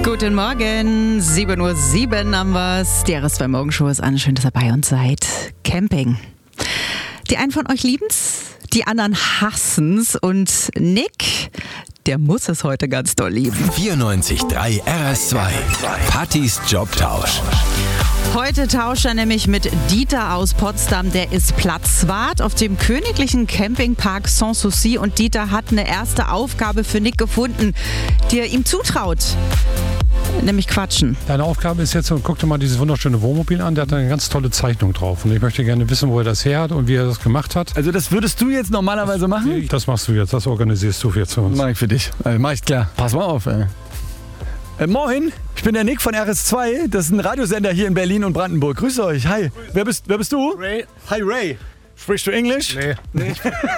Guten Morgen, 7:07 Uhr haben wir's. Die RS2 Morgenshow ist an. Schön, dass ihr bei uns seid. Camping. Die einen von euch lieben's, die anderen hassen's und Nick, der muss es heute ganz doll lieben. 94.3 RS2. Pattys Jobtausch. Heute tauscht er nämlich mit Dieter aus Potsdam. Der ist Platzwart auf dem königlichen Campingpark Sanssouci. Und Dieter hat eine erste Aufgabe für Nick gefunden, die er ihm zutraut. Nämlich quatschen. Deine Aufgabe ist jetzt, guck dir mal dieses wunderschöne Wohnmobil an, der hat eine ganz tolle Zeichnung drauf. Und ich möchte gerne wissen, wo er das her hat und wie er das gemacht hat. Also das würdest du jetzt normalerweise machen? Das machst du jetzt, das organisierst du jetzt für uns. Mach ich für dich. Mach ich klar. Pass mal auf, ey. Moin, ich bin der Nick von RS2. Das ist ein Radiosender hier in Berlin und Brandenburg. Grüße euch. Hi. Wer bist du? Ray. Hi, Ray. Sprichst du Englisch? Nee.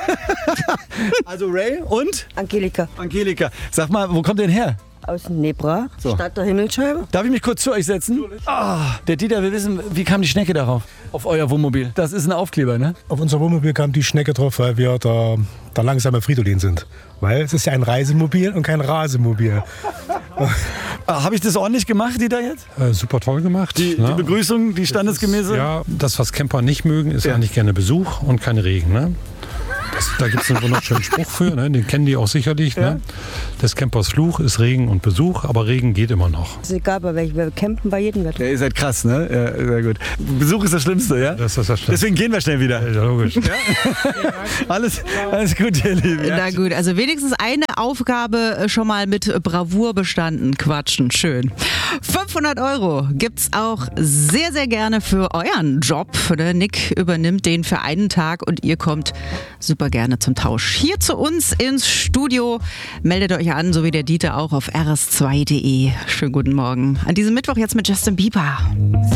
Also Ray und? Angelika Angelika. Sag mal, wo kommt ihr denn her? aus Nebra, So. Stadt der Himmelscheibe. Darf ich mich kurz zu euch setzen? Der Dieter will wissen, wie kam die Schnecke darauf? Auf euer Wohnmobil. Das ist ein Aufkleber, ne? Auf unser Wohnmobil kam die Schnecke drauf, weil wir der langsame Fridolin sind. Weil es ist ja ein Reisemobil und kein Rasemobil. Habe ich das ordentlich gemacht, Dieter, jetzt? Super toll gemacht. Die Begrüßung, die standesgemäße? Ja, das, was Camper nicht mögen, ist eigentlich gerne Besuch und kein Regen. Ne? Da gibt es einen wunderschönen Spruch für, ne? Den kennen die auch sicherlich. Ja. Ne? Des Campers Fluch ist Regen und Besuch, aber Regen geht immer noch. Ist egal, bei welchem. Wir campen bei jedem Wetter. Ja, ihr seid krass, ne? Ja, sehr gut. Besuch ist das Schlimmste, ja? Das ist das Schlimmste. Deswegen gehen wir schnell wieder. Ja, logisch. Alles gut, ihr Lieben. Ja. Na gut, also wenigstens eine Aufgabe schon mal mit Bravour bestanden. Quatschen, schön. 500 € gibt's auch sehr, sehr gerne für euren Job. Der Nick übernimmt den für einen Tag und ihr kommt super gerne zum Tausch. Hier zu uns ins Studio. Meldet euch an, so wie der Dieter auch auf rs2.de. Schönen guten Morgen. An diesem Mittwoch jetzt mit Justin Bieber.